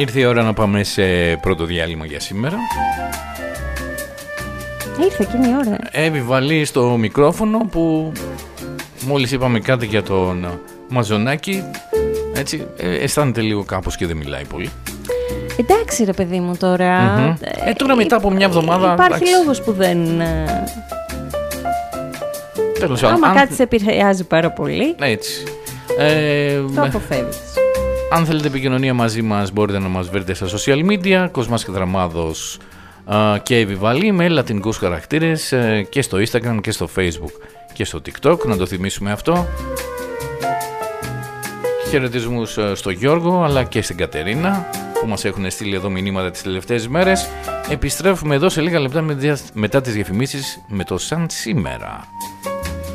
Ήρθε η ώρα να πάμε σε πρώτο διάλειμμα για σήμερα. Ήρθε εκείνη η ώρα. Εύη στο μικρόφωνο που μόλις είπαμε κάτι για τον Μαζονάκη, έτσι αισθάνεται λίγο κάπως και δεν μιλάει πολύ. Εντάξει ρε παιδί μου τώρα. Τώρα μετά από μια εβδομάδα υπάρχει λόγος που δεν... Τέλος άμα κάτι σε επηρεάζει πάρα πολύ, έτσι, το αποφεύγεις. Αν θέλετε επικοινωνία μαζί μας μπορείτε να μας βρείτε στα social media, Κοσμάς και Δραμάδος και Εύη με λατινικούς χαρακτήρες και στο Instagram και στο Facebook και στο TikTok, να το θυμίσουμε αυτό. Χαιρετισμούς στο Γιώργο αλλά και στην Κατερίνα που μας έχουν στείλει εδώ μηνύματα τις τελευταίες μέρες. Επιστρέφουμε εδώ σε λίγα λεπτά μετά τις διαφημίσεις με το Σαν Σήμερα.